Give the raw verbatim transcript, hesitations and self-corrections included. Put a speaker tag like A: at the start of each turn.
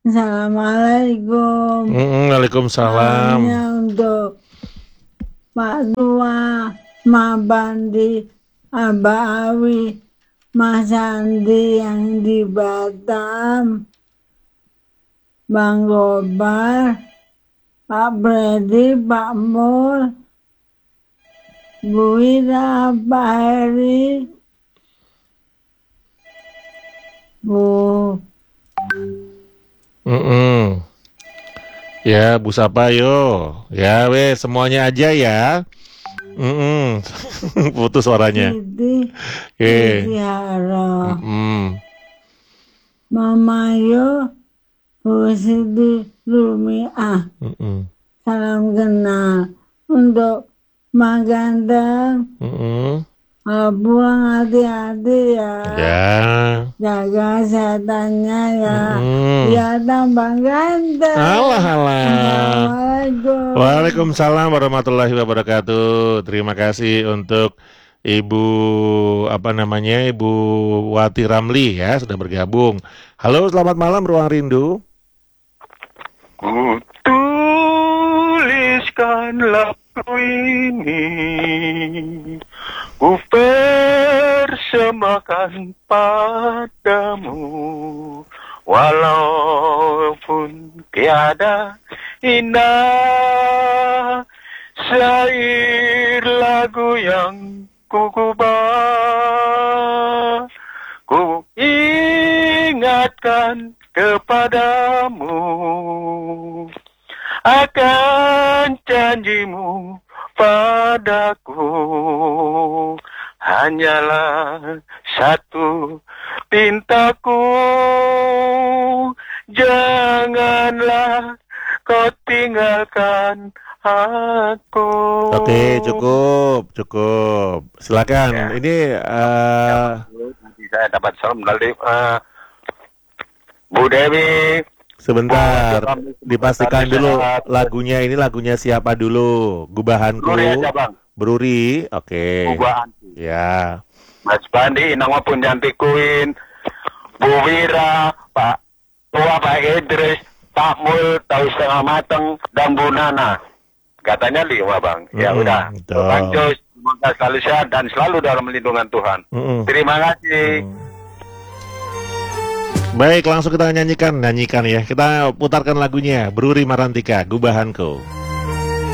A: Assalamualaikum.
B: Mm, Waalaikumsalam.
A: Hanya untuk Pak Tua, Ma Bandi, Abah Awi, Mas Sandi yang di Batam, Bang Gobar, Pak Bredi, Pak Mul, Bu Ira, Pak Heri, Bu
B: Mm-mm. Ya, Bu Sapa yo. Ya, weh, semuanya aja ya. Mm-mm. Putus suaranya.
A: Siti,
B: Eh.
A: Sitiara,
B: Mm-mm.
A: Mama Yo, Bu Siti Lumiah.
B: Mm-mm.
A: Salam kenal untuk Mak Ganteng.
B: Mm-mm.
A: Uh, pulang hati-hati ya.
B: Ya.
A: Jaga kesehatannya ya.
B: Mm-mm.
A: Ya tambah ganteng.
B: Alah, alah.
A: Assalamualaikum.
B: Waalaikumsalam warahmatullahi wabarakatuh. Terima kasih untuk Ibu apa namanya Ibu Wati Ramli ya sudah bergabung. Halo, selamat malam Ruang Rindu.
C: Ku tuliskan lagu ini, ku persembahkan padamu, walaupun tiada indah syair lagu yang ku gubah, ku ingatkan kepadamu akan janjimu padaku, hanyalah satu pintaku, janganlah kau tinggalkan aku.
B: Oke, cukup, cukup. Silakan.
C: Ya.
B: Ini uh,
C: Nanti saya dapat salam dari uh, Bu Dewi.
B: sebentar,
C: Bu,
B: dipastikan
C: sebentar,
B: dulu
C: sehat.
B: lagunya ini lagunya siapa dulu? Gubahanku.
C: Bruri aja, Bang.
B: Bruri, oke.
C: Gubahan.
B: Ya.
C: Mas Bandi, nama pun jantikuin. Bu Wira, Pak Tua, Pak Idris, Pak Mul, tahu setengah mateng, dan Bu Nana. Katanya lima, Bang. Ya
B: Mm-mm,
C: udah.
B: betul.
C: Bang Jos, semoga selalu sehat dan selalu dalam lindungan Tuhan.
B: Mm-mm.
C: Terima kasih.
B: Mm. Baik, langsung kita nyanyikan, nyanyikan ya. Kita putarkan lagunya, Bruri Marantika, Gubahanku.